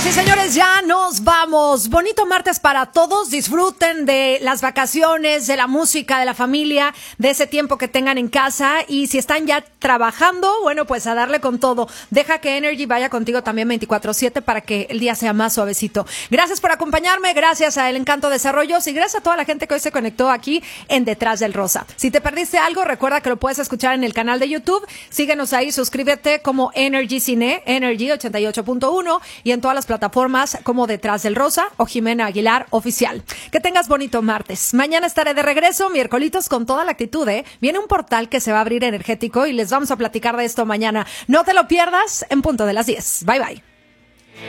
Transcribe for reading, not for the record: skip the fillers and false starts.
Sí, señores, ya nos vamos. Bonito martes para todos. Disfruten de las vacaciones, de la música, de la familia, de ese tiempo que tengan en casa. Y si están ya trabajando, bueno, pues a darle con todo. Deja que Energy vaya contigo también 24/7 para que el día sea más suavecito. Gracias por acompañarme, gracias a El Encanto Desarrollos y gracias a toda la gente que hoy se conectó aquí en Detrás del Rosa. Si te perdiste algo, recuerda que lo puedes escuchar en el canal de YouTube. Síguenos ahí, suscríbete como Energy Cine, Energy 88.1 y en todas las plataformas como Detrás del Rosa o Jimena Aguilar Oficial. Que tengas bonito martes. Mañana estaré de regreso, miércolitos con toda la actitud, ¿eh? Viene un portal que se va a abrir energético y les vamos a platicar de esto mañana. No te lo pierdas en punto de las 10. Bye, bye.